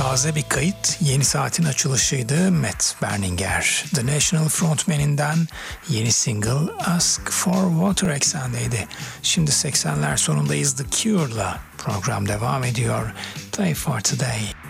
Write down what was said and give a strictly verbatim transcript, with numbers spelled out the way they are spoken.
taze bir kayıt, yeni saatin açılışıydı. Matt Berninger, The National Frontman'inden yeni single Ask for Water eksendeydi. Şimdi seksenler sonundayız, The Cure'la program devam ediyor. Play for Today.